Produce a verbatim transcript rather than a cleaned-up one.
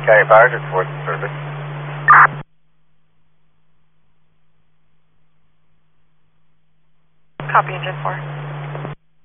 County Fire, just fourth service. Copy, engine four.